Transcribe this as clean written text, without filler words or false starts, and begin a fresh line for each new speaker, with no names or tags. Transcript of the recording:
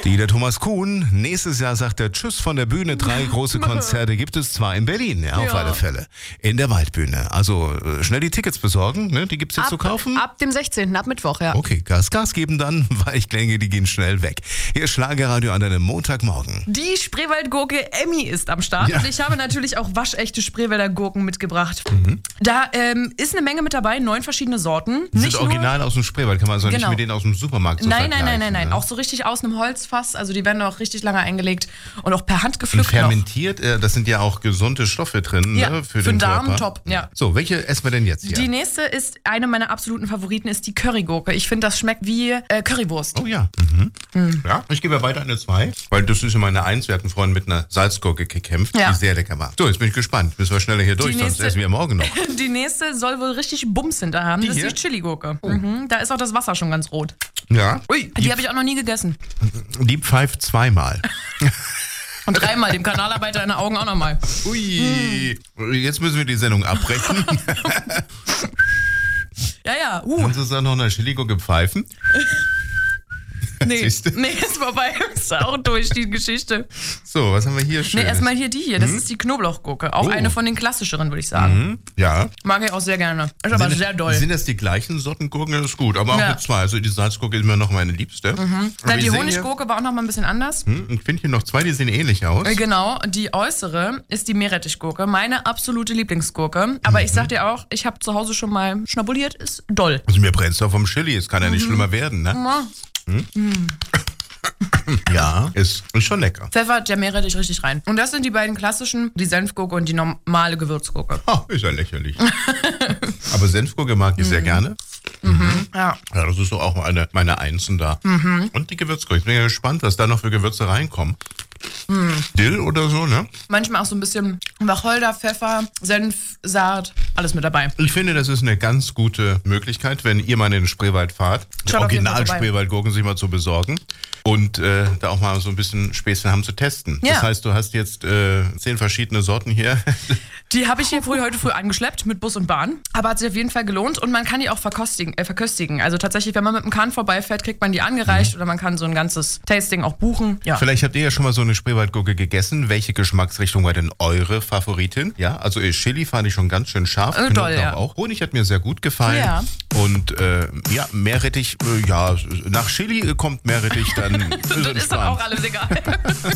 Der Thomas Kuhn. Nächstes Jahr sagt er Tschüss von der Bühne. 3 große Konzerte gibt es zwar in Berlin, ja, auf alle Fälle. In der Waldbühne. Also schnell die Tickets besorgen, ne? Die gibt's jetzt zu kaufen.
Ab dem 16., ab Mittwoch, ja.
Okay, Gas geben dann, weil ich denke, die gehen schnell weg. Hier ist Schlagerradio an einem Montagmorgen.
Die Spreewaldgurke Emmy ist am Start.
Ja.
Und ich habe natürlich auch waschechte Spreewälder Gurken mitgebracht. Da ist eine Menge mit dabei, 9 verschiedene Sorten.
Die sind original aus dem Spreewald, kann man also nicht mit denen aus dem Supermarkt so
Nein.
vergleichen, ne?
Auch so richtig aus einem Holzfass. Also die werden auch richtig lange eingelegt und auch per Hand gepflückt.
Fermentiert, das sind ja auch gesunde Stoffe drin,
ja,
ne?
Für
den
den Darm
Körper.
top. Ja.
So, welche essen wir denn jetzt hier?
Die nächste ist, eine meiner absoluten Favoriten ist die Currygurke. Ich finde, das schmeckt wie Currywurst.
Oh ja. Ja, ich gebe weiter eine 2, weil das ist immer eine 1. Wir hatten vorhin mit einer Salzgurke gekämpft, die sehr lecker war. So, jetzt bin ich gespannt. Müssen wir schneller hier durch, sonst essen wir morgen noch.
Die nächste soll wohl richtig Bums hinter haben. Das ist die Chili-Gurke. Da ist auch das Wasser schon ganz rot.
Ja.
Ui, die habe ich auch noch nie gegessen.
Die pfeift 2-mal.
Und 3-mal, dem Kanalarbeiter in den Augen auch nochmal.
Ui, jetzt müssen wir die Sendung abbrechen.
Ja.
Kannst du noch eine Chili-Gurke pfeifen?
Nee, ist vorbei. Ist auch durch, die Geschichte.
So, was haben wir hier schön?
Nee, erstmal hier die hier. Das ist die Knoblauchgurke. Auch eine von den klassischeren, würde ich sagen.
Ja.
Mag ich auch sehr gerne. Ist aber sehr doll.
Sind das die gleichen Sorten Gurken? Das ist gut, aber auch mit 2. Also die Salzgurke ist mir noch meine Liebste.
Dann die Honiggurke war auch noch mal ein bisschen anders.
Ich finde hier noch 2, die sehen ähnlich aus.
Genau, die äußere ist die Meerrettichgurke. Meine absolute Lieblingsgurke. Aber ich sag dir auch, ich habe zu Hause schon mal schnabuliert. Ist doll.
Also mir brennt's doch vom Chili. Es kann ja nicht schlimmer werden, ne? Ja, ist schon lecker.
Pfeffert der Meerrettich richtig rein. Und das sind die beiden klassischen, die Senfgurke und die normale Gewürzgurke.
Ist ja lächerlich. Aber Senfgurke mag ich sehr gerne.
Ja,
das ist so auch meine Einsen da. Und die Gewürzgurke. Ich bin ja gespannt, was da noch für Gewürze reinkommen. Dill oder so, ne?
Manchmal auch so ein bisschen Wacholder, Pfeffer, Senf, Saat, alles mit dabei.
Ich finde, das ist eine ganz gute Möglichkeit, wenn ihr mal in den Spreewald fahrt, die Original-Spreewaldgurken sich mal zu besorgen und da auch mal so ein bisschen Späßchen haben zu testen. Ja. Das heißt, du hast jetzt 10 verschiedene Sorten hier.
Die habe ich hier heute früh angeschleppt mit Bus und Bahn. Aber hat sich auf jeden Fall gelohnt und man kann die auch verköstigen. Also tatsächlich, wenn man mit dem Kahn vorbeifährt, kriegt man die angereicht oder man kann so ein ganzes Tasting auch buchen. Ja.
Vielleicht habt ihr ja schon mal so eine Spreewaldgurke gegessen. Welche Geschmacksrichtung war denn eure Favoritin? Ja, also Chili fand ich schon ganz schön scharf.
Doll, ja.
Auch. Honig hat mir sehr gut gefallen.
Ja.
Und Meerrettich, nach Chili kommt Meerrettich dann.
Dann ist doch auch alles egal.